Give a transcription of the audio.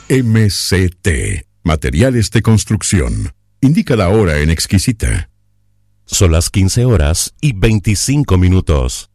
MCT, Materiales de Construcción. Indica la hora en Exquisita. Son las 15:25.